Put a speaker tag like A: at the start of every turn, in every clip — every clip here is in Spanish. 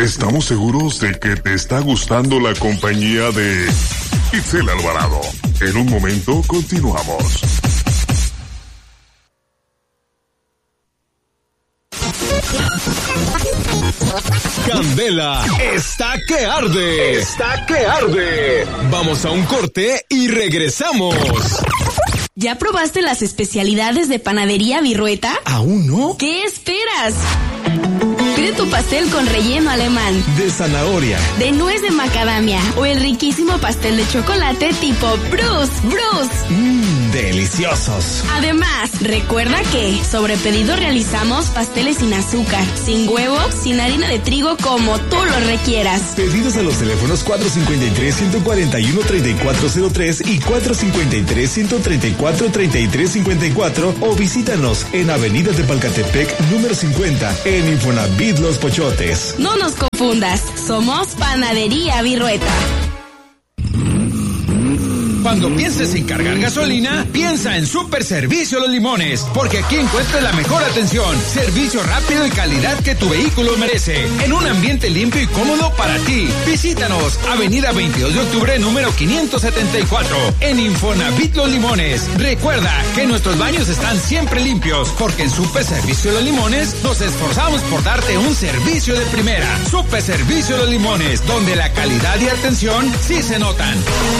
A: Estamos seguros de que te está gustando la compañía de Itzel Alvarado. En un momento continuamos.
B: Candela está que arde. Está que arde. Vamos a un corte y regresamos.
C: ¿Ya probaste las especialidades de Panadería Virrueta?
B: ¿Aún no?
C: ¿Qué esperas? Pide tu pastel con relleno alemán,
B: de zanahoria,
C: de nuez de macadamia o el riquísimo pastel de chocolate tipo Bruce.
B: Deliciosos.
C: Además, recuerda que sobre pedido realizamos pasteles sin azúcar, sin huevo, sin harina de trigo, como tú lo requieras.
B: Pedidos a los teléfonos 453-141-3403 y 453-134-3354 o visítanos en Avenida de Palcatepec, número 50, en Infonavit Los Pochotes.
C: No nos confundas, somos Panadería Virrueta.
D: Cuando pienses en cargar gasolina, piensa en Super Servicio Los Limones, porque aquí encuentras la mejor atención, servicio rápido y calidad que tu vehículo merece, en un ambiente limpio y cómodo para ti. Visítanos, Avenida 22 de Octubre, número 574, en Infonavit Los Limones. Recuerda que nuestros baños están siempre limpios, porque en Super Servicio Los Limones nos esforzamos por darte un servicio de primera. Super Servicio Los Limones, donde la calidad y atención sí se notan.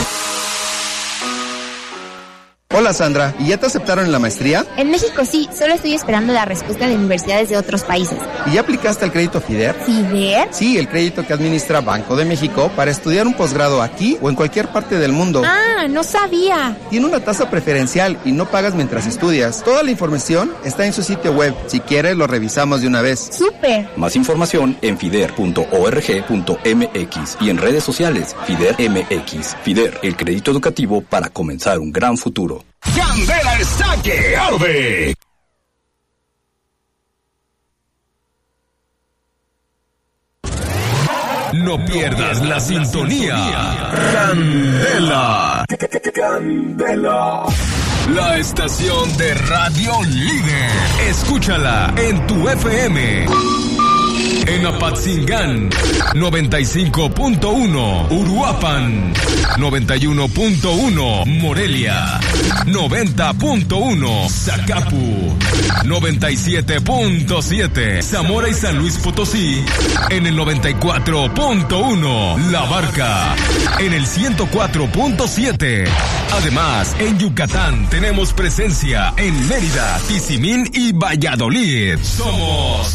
E: Hola Sandra, ¿y ya te aceptaron en la maestría?
F: En México sí, solo estoy esperando la respuesta de universidades de otros países.
E: ¿Y ya aplicaste al crédito FIDER?
F: ¿FIDER?
E: Sí, el crédito que administra Banco de México para estudiar un posgrado aquí o en cualquier parte del mundo.
F: Ah, no sabía.
E: Tiene una tasa preferencial y no pagas mientras estudias. Toda la información está en su sitio web. Si quieres, lo revisamos de una vez.
F: ¡Súper!
G: Más información en fider.org.mx y en redes sociales FIDER MX. FIDER, el crédito educativo para comenzar un gran futuro.
B: Candela está que arde. No pierdas la sintonía. Candela. Candela. La estación de radio líder. Escúchala en tu FM. En Apatzingán, 95.1, Uruapan, 91.1, Morelia, 90.1, Zacapu, 97.7, Zamora y San Luis Potosí, en el 94.1, La Barca, en el 104.7. Además, en Yucatán tenemos presencia en Mérida, Tizimín y Valladolid. Somos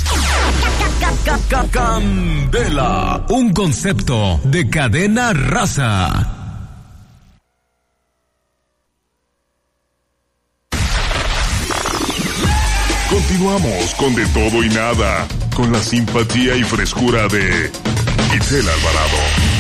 B: Candela, un concepto de cadena raza.
A: Continuamos con De Todo y Nada, con la simpatía y frescura de Itzel Alvarado.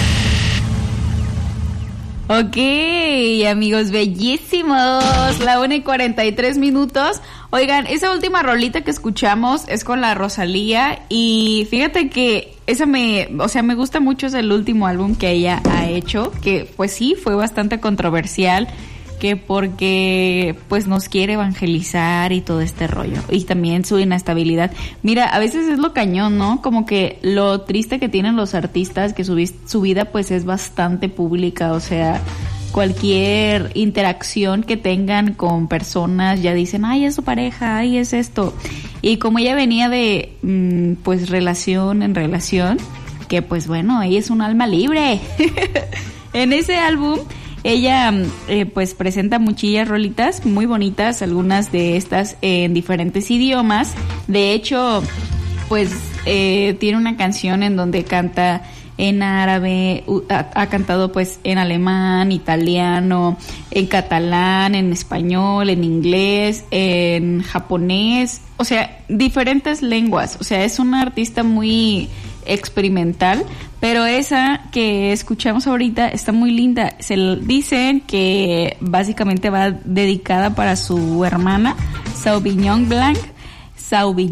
H: Ok, amigos bellísimos, la 1:43. Oigan, esa última rolita que escuchamos es con la Rosalía y fíjate que esa me gusta mucho, es el último álbum que ella ha hecho, que pues sí, fue bastante controversial, que porque pues nos quiere evangelizar y todo este rollo, y también su inestabilidad. Mira, a veces es lo cañón, ¿no? Como que lo triste que tienen los artistas, que su vida pues es bastante pública, o sea, cualquier interacción que tengan con personas ya dicen, ay, es su pareja, ay, es esto. Y como ella venía de pues relación en relación, que pues bueno, ella es un alma libre. En ese álbum ella pues presenta muchillas rolitas muy bonitas, algunas de estas en diferentes idiomas. De hecho, pues tiene una canción en donde canta en árabe, ha cantado pues en alemán, italiano, en catalán, en español, en inglés, en japonés, o sea, diferentes lenguas. O sea, es una artista muy experimental, pero esa que escuchamos ahorita está muy linda. Dicen que básicamente va dedicada para su hermana Sauvignon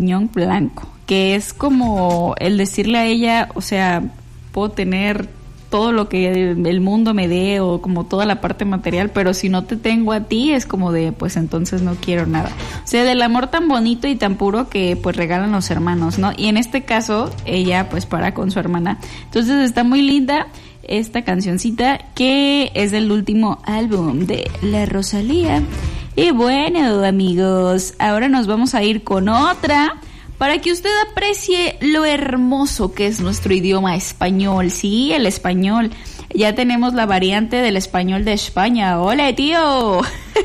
H: Blanco, que es como el decirle a ella, o sea, puedo tener todo lo que el mundo me dé o como toda la parte material, pero si no te tengo a ti es como de pues entonces no quiero nada. O sea, del amor tan bonito y tan puro que pues regalan los hermanos, ¿no? Y en este caso ella pues para con su hermana. Entonces está muy linda esta cancioncita que es del último álbum de la Rosalía. Y bueno, amigos, ahora nos vamos a ir con otra para que usted aprecie lo hermoso que es nuestro idioma español. Sí, el español. Ya tenemos la variante del español de España. ¡Hola, tío!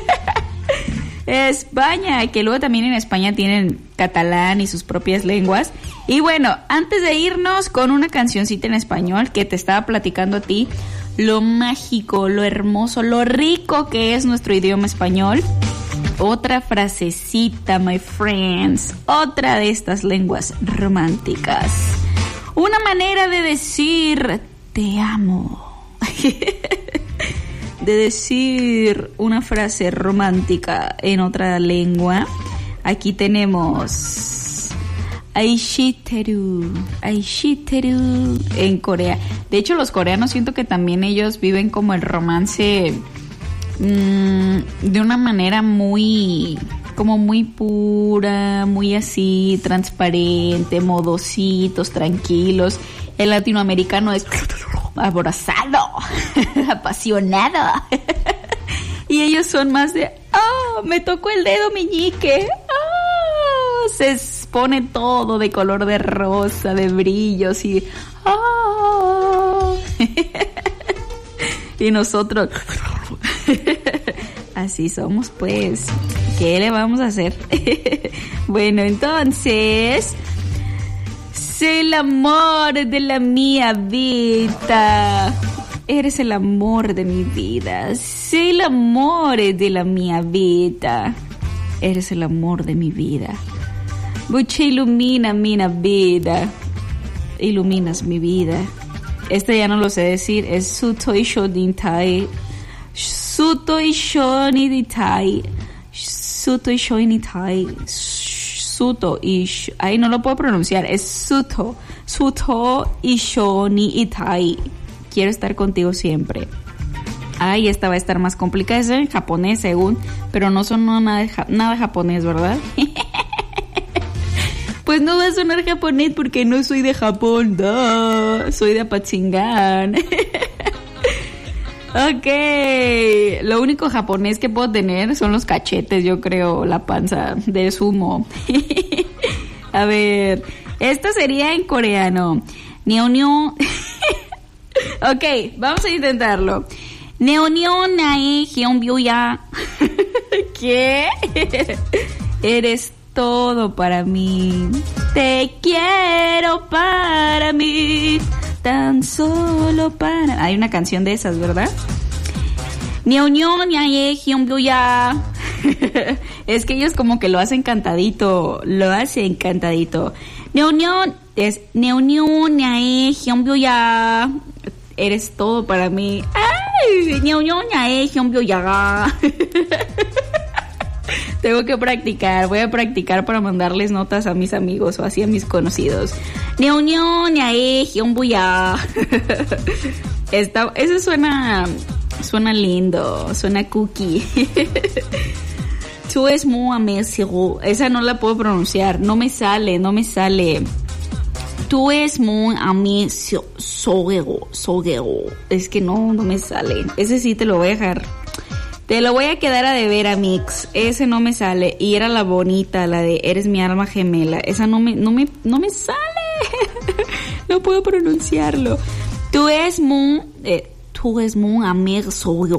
H: España, que luego también en España tienen catalán y sus propias lenguas. Y bueno, antes de irnos con una cancioncita en español que te estaba platicando a ti, lo mágico, lo hermoso, lo rico que es nuestro idioma español. Otra frasecita, my friends, otra de estas lenguas románticas. Una manera de decir te amo. De decir una frase romántica en otra lengua. Aquí tenemos Aishiteru, Aishiteru en Corea. De hecho, los coreanos siento que también ellos viven como el romance de una manera muy pura, muy así, transparente, modositos, tranquilos. El latinoamericano es abrazado, apasionado. Y ellos son más de, me tocó el dedo meñique. Se pone todo de color de rosa, de brillos y y nosotros así somos, pues. ¿Qué le vamos a hacer? Bueno, entonces, sé el amor de la mía vida. Eres el amor de mi vida. Sé el amor de la mía vida. Eres el amor de mi vida. Buche ilumina mi vida. Iluminas mi vida. Este ya no lo sé decir. Es Suto y Shonitai. Suto y Shonitai. Suto y Shonitai. Suto y ahí no lo puedo pronunciar. Es Suto. Suto y Shonitai. Quiero estar contigo siempre. Ay, esta va a estar más complicada. Es en japonés según, pero no sonó nada japonés, ¿verdad? Pues no va a sonar japonés porque no soy de Japón, soy de Apatzingán. Ok, lo único japonés que puedo tener son los cachetes, yo creo, la panza de sumo. A ver, esta sería en coreano. Neonyo. Ok, vamos a intentarlo. Neonyo nae hyonbyoya. ¿Qué? Eres todo para mí. Te quiero para mí. Tan solo para... Hay una canción de esas, ¿verdad? Es que ellos como que lo hacen cantadito. Lo hacen cantadito. Es eres todo para mí. Ay, tengo que practicar, voy a practicar para mandarles notas a mis amigos o así a mis conocidos. Eso suena lindo, suena cookie. Tú es muy amazing. Esa no la puedo pronunciar, no me sale. Tú es muy amazing. Es que no me sale. Ese sí te lo voy a dejar. Te lo voy a quedar a deber, amix. Ese no me sale. Y era la bonita, la de eres mi alma gemela. Esa no me sale. No puedo pronunciarlo. Tú es muy amigo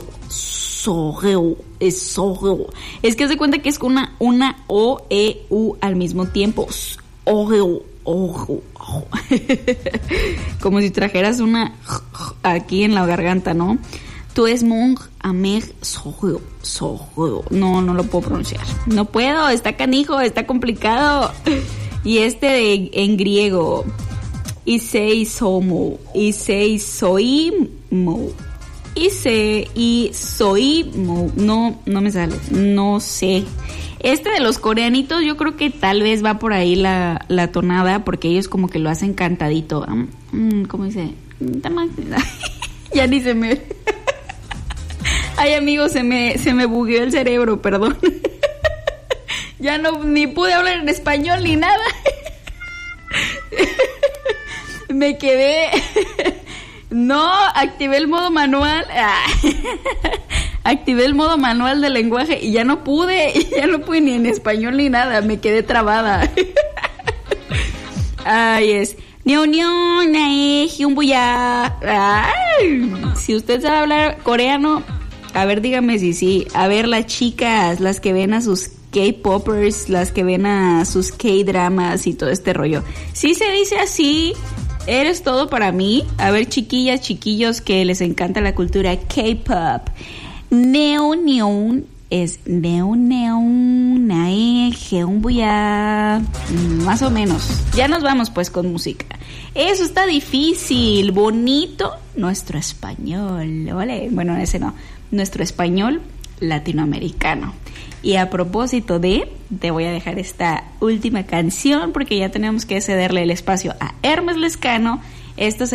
H: Es que se cuenta que es con una O, E, U al mismo tiempo. Como si trajeras una aquí en la garganta, ¿no? Tú es muy amig no lo puedo pronunciar. No puedo, está canijo, está complicado. Y en griego. Isei somo. Isei soimo. Isei soimo. No me sale. No sé. Este de los coreanitos yo creo que tal vez va por ahí la tonada, porque ellos como que lo hacen cantadito. ¿Cómo dice? Ya ni se me... Ay, amigos, se me bugueó el cerebro, perdón. Ya no, ni pude hablar en español ni nada. Me quedé... No, activé el modo manual. Activé el modo manual del lenguaje y ya no pude ni en español ni nada, me quedé trabada. Ay, es si usted sabe hablar coreano, a ver, dígame si sí. A ver, las chicas, las que ven a sus K-popers, las que ven a sus K-dramas y todo este rollo, ¿sí se dice así? ¿Eres todo para mí? A ver, chiquillas, chiquillos que les encanta la cultura K-pop. Neon es neon, más o menos. Ya nos vamos pues con música. Eso está difícil, bonito, nuestro español, ¿vale? Bueno, ese no, nuestro español latinoamericano. Y a propósito te voy a dejar esta última canción porque ya tenemos que cederle el espacio a Hermes Lescano. Esto se